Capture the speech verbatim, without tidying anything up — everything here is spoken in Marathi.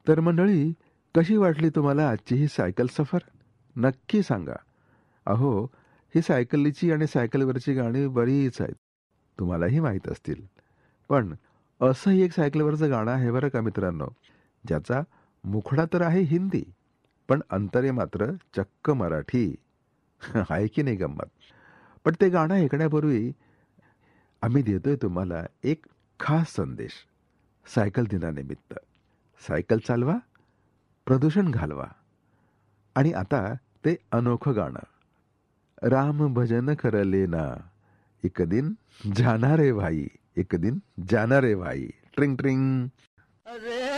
तर मंडळी, कशी वाटली तुम्हाला आजची ही सायकल सफर? नक्की सांगा. अहो, ही सायकलीची आणि सायकलवरची गाणी बरीच आहेत. तुम्हालाही माहीत असतील. पण असंही एक सायकलवरचं गाणं आहे बरं का मित्रांनो, ज्याचा मुखडा तर आहे हिंदी, पण अंतरे मात्र चक्क मराठी. आहे की नाही गंमत? पण ते गाणं ऐकण्यापूर्वी आम्ही देतोय तुम्हाला एक खास संदेश सायकल दिनानिमित्त. सायकल चालवा, प्रदूषण घालवा. आणि आता ते अनोखं गाणं. राम भजन कर लेना, एक दिन जाना रे भाई, एक दिन जाना रे भाई. ट्रिंग ट्रिंग. अरे